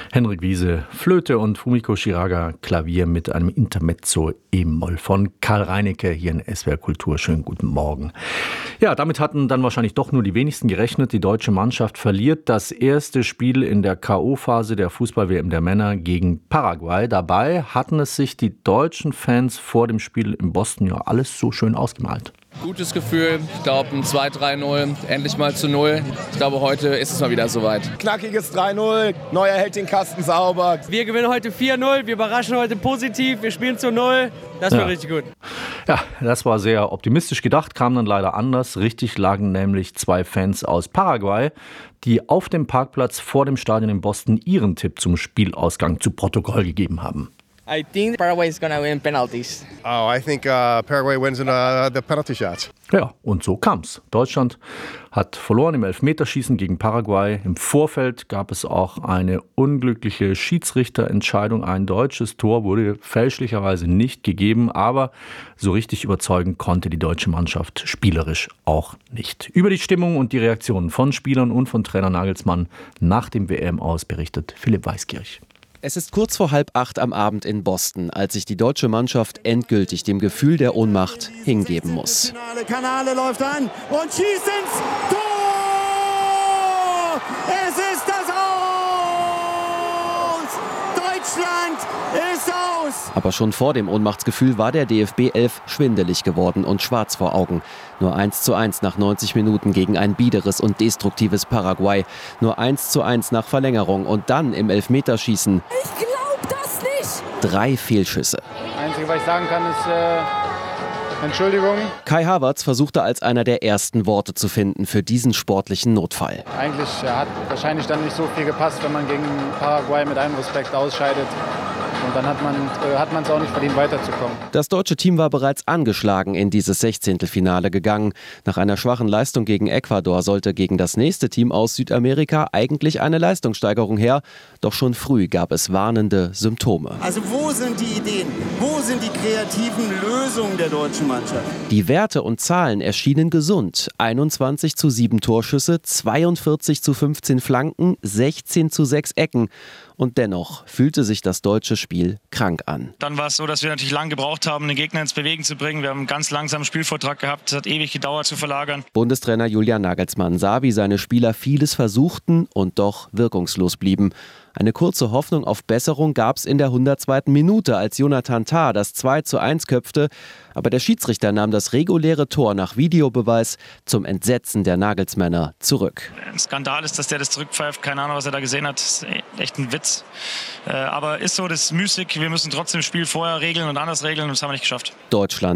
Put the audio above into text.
Henrik Wiese Flöte und Fumiko Shiraga Klavier mit einem Intermezzo E-Moll von Karl Reinecke hier in SWR Kultur. Schönen guten Morgen. Ja, damit hatten dann wahrscheinlich doch nur die wenigsten gerechnet. Die deutsche Mannschaft verliert das erste Spiel in der K.O.-Phase der Fußball-WM der Männer gegen Paraguay. Dabei hatten es sich die deutschen Fans vor dem Spiel in Boston ja alles so schön ausgemalt. Gutes Gefühl, ich glaube ein 2-3-0, endlich mal zu 0. Ich glaube, heute ist es mal wieder soweit. Knackiges 3-0, Neuer hält den Kasten sauber. Wir gewinnen heute 4-0, wir überraschen heute positiv, wir spielen zu 0. Das wird richtig gut. Ja, das war sehr optimistisch gedacht, kam dann leider anders. Richtig lagen nämlich 2 Fans aus Paraguay, die auf dem Parkplatz vor dem Stadion in Boston ihren Tipp zum Spielausgang zu Protokoll gegeben haben. I think Paraguay is going to win penalties. Oh, I think Paraguay wins in the penalty shots. Ja, und so kam's. Deutschland hat verloren im Elfmeterschießen gegen Paraguay. Im Vorfeld gab es auch eine unglückliche Schiedsrichterentscheidung. Ein deutsches Tor wurde fälschlicherweise nicht gegeben, aber so richtig überzeugen konnte die deutsche Mannschaft spielerisch auch nicht. Über die Stimmung und die Reaktionen von Spielern und von Trainer Nagelsmann nach dem WM-Aus berichtet Philipp Weiskirch. Es ist kurz vor 7:30 am Abend in Boston, als sich die deutsche Mannschaft endgültig dem Gefühl der Ohnmacht hingeben muss. Kanale läuft an und schießt ins Tor! Es ist das Aus! Deutschland ist aus! Aber schon vor dem Ohnmachtsgefühl war der DFB 11 schwindelig geworden und schwarz vor Augen. Nur 1:1 nach 90 Minuten gegen ein biederes und destruktives Paraguay. Nur 1:1 nach Verlängerung und dann im Elfmeterschießen. Ich glaub das nicht! 3 Fehlschüsse. Das Einzige, was ich sagen kann, ist Entschuldigung. Kai Havertz versuchte als einer der ersten Worte zu finden für diesen sportlichen Notfall. Eigentlich hat wahrscheinlich dann nicht so viel gepasst, wenn man gegen Paraguay mit allem Respekt ausscheidet. Und dann hat man es auch nicht verdient, weiterzukommen. Das deutsche Team war bereits angeschlagen in dieses 16. Finale gegangen. Nach einer schwachen Leistung gegen Ecuador sollte gegen das nächste Team aus Südamerika eigentlich eine Leistungssteigerung her. Doch schon früh gab es warnende Symptome. Also wo sind die Ideen? Wo sind die kreativen Lösungen der deutschen Mannschaft? Die Werte und Zahlen erschienen gesund. 21:7 Torschüsse, 42:15 Flanken, 16:6 Ecken. Und dennoch fühlte sich das deutsche Spiel krank an. Dann war es so, dass wir natürlich lange gebraucht haben, den Gegner ins Bewegen zu bringen. Wir haben einen ganz langsamen Spielvortrag gehabt. Es hat ewig gedauert zu verlagern. Bundestrainer Julian Nagelsmann sah, wie seine Spieler vieles versuchten und doch wirkungslos blieben. Eine kurze Hoffnung auf Besserung gab es in der 102. Minute, als Jonathan Tah das 2:1 köpfte. Aber der Schiedsrichter nahm das reguläre Tor nach Videobeweis zum Entsetzen der Nagelsmänner zurück. Ein Skandal ist, dass der das zurückpfeift. Keine Ahnung, was er da gesehen hat. Das ist echt ein Witz. Aber ist so, das ist müßig. Wir müssen trotzdem das Spiel vorher regeln und anders regeln. Und das haben wir nicht geschafft. Deutschland